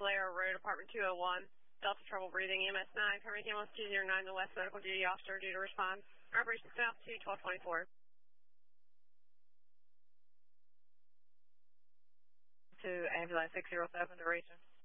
Blair Road, Apartment 201. Delta trouble breathing, EMS 9, permit EMS 209, the West Medical Duty Officer due to respond. Operation South 2, 1224. To ambulance 607 to region.